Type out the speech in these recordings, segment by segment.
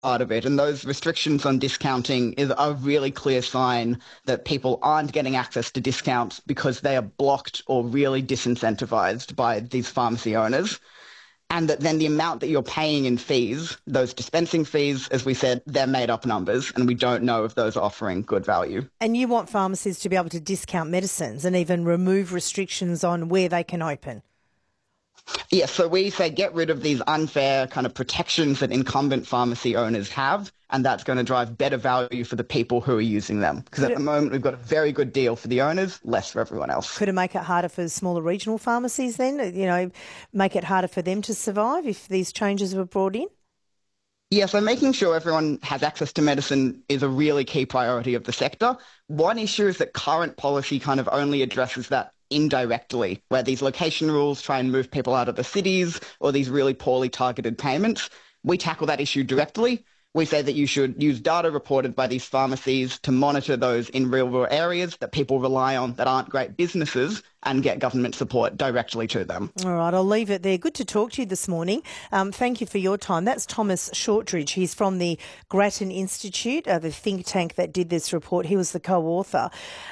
part of it. And those restrictions on discounting is a really clear sign that people aren't getting access to discounts because they are blocked or really disincentivized by these pharmacy owners. And that then the amount that you're paying in fees, those dispensing fees, as we said, they're made up numbers, and we don't know if those are offering good value. And you want pharmacies to be able to discount medicines and even remove restrictions on where they can open? Yeah, so we say get rid of these unfair kind of protections that incumbent pharmacy owners have, and that's going to drive better value for the people who are using them. Because at the moment, we've got a very good deal for the owners, less for everyone else. Could it make it harder for smaller regional pharmacies then? Make it harder for them to survive if these changes were brought in? Yeah, so making sure everyone has access to medicine is a really key priority of the sector. One issue is that current policy kind of only addresses that indirectly, where these location rules try and move people out of the cities or these really poorly targeted payments. We tackle that issue directly. We say that you should use data reported by these pharmacies to monitor those in rural areas that people rely on that aren't great businesses and get government support directly to them. All right, I'll leave it there. Good to talk to you this morning. Thank you for your time. That's Thomas Shortridge. He's from the Grattan Institute, the think tank that did this report. He was the co-author.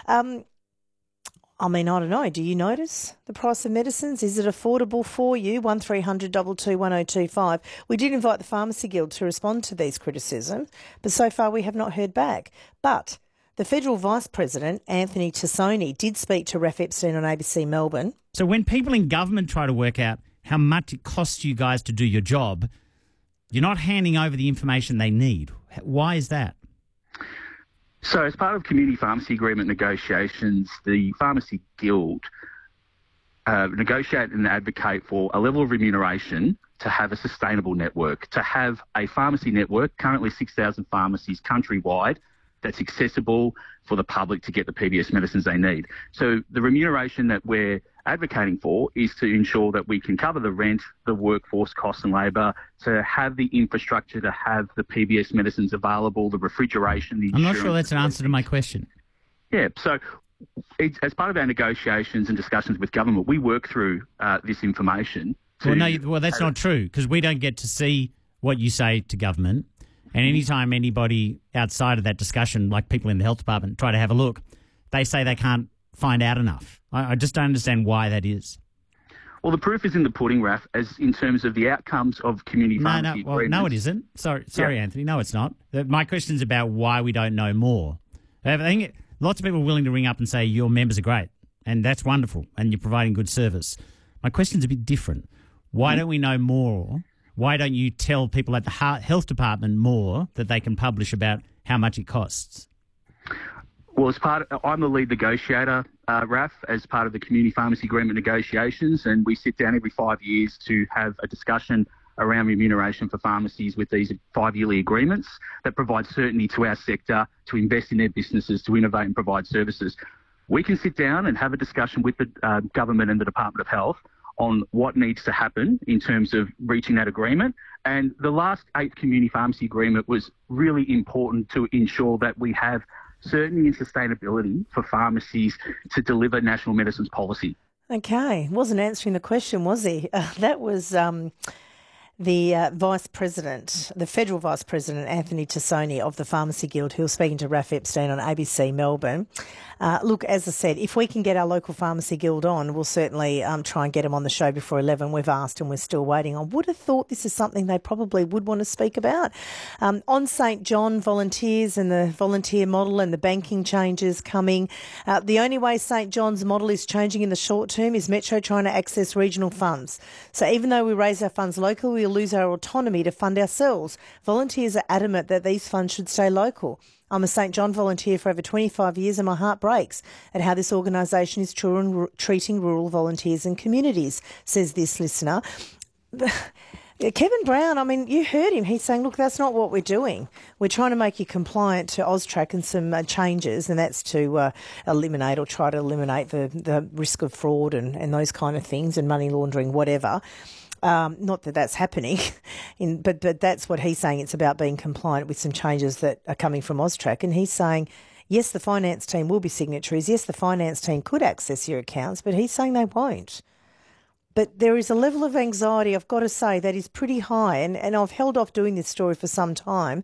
I don't know. Do you notice the price of medicines? Is it affordable for you? 1300 222 1025. We did invite the Pharmacy Guild to respond to these criticisms, but so far we have not heard back. But the Federal Vice President, Anthony Tassone, did speak to Raf Epstein on ABC Melbourne. So when people in government try to work out how much it costs you guys to do your job, you're not handing over the information they need. Why is that? So as part of community pharmacy agreement negotiations, the Pharmacy Guild negotiate and advocate for a level of remuneration to have a sustainable network, to have a pharmacy network, currently 6,000 pharmacies countrywide, that's accessible for the public to get the PBS medicines they need. So the remuneration that we're advocating for is to ensure that we can cover the rent, the workforce costs and labour, to have the infrastructure to have the PBS medicines available, the refrigeration, the insurance. I'm not sure that's an answer to my question. Yeah, so as part of our negotiations and discussions with government, we work through this information. Well, that's not true, because we don't get to see what you say to government. And anytime anybody outside of that discussion, like people in the health department, try to have a look, they say they can't find out enough. I just don't understand why that is. Well, the proof is in the pudding, Raf, as in terms of the outcomes of community pharmacy agreements. No, it isn't. Sorry, Anthony. No, it's not. My question's about why we don't know more. I think lots of people are willing to ring up and say your members are great, and that's wonderful, and you're providing good service. My question's a bit different. Why don't we know more? Why don't you tell people at the health department more that they can publish about how much it costs? Well, I'm the lead negotiator, Raf, as part of the community pharmacy agreement negotiations, and we sit down every 5 years to have a discussion around remuneration for pharmacies with these 5-yearly agreements that provide certainty to our sector to invest in their businesses, to innovate and provide services. We can sit down and have a discussion with the government and the Department of Health on what needs to happen in terms of reaching that agreement. And the last 8th community pharmacy agreement was really important to ensure that we have certainty and sustainability for pharmacies to deliver national medicines policy. Okay, wasn't answering the question, was he? That was the Vice President, the Federal Vice President, Anthony Tassone of the Pharmacy Guild, who was speaking to Raf Epstein on ABC Melbourne. Look, as I said, if we can get our local Pharmacy Guild on, we'll certainly try and get them on the show before 11. We've asked and we're still waiting. I would have thought this is something they probably would want to speak about. On St John, volunteers and the volunteer model and the banking changes coming. The only way St John's model is changing in the short term is Metro trying to access regional funds. So even though we raise our funds locally, we'll lose our autonomy to fund ourselves. Volunteers are adamant that these funds should stay local. I'm a St John volunteer for over 25 years and my heart breaks at how this organisation is treating rural volunteers and communities, says this listener. Kevin Brown, you heard him. He's saying, look, that's not what we're doing. We're trying to make you compliant to AUSTRAC and some changes, and that's to eliminate or try to eliminate the risk of fraud and those kind of things and money laundering, whatever. Not that that's happening, but that's what he's saying. It's about being compliant with some changes that are coming from AUSTRAC. And he's saying, yes, the finance team will be signatories. Yes, the finance team could access your accounts, but he's saying they won't. But there is a level of anxiety, I've got to say, that is pretty high. And I've held off doing this story for some time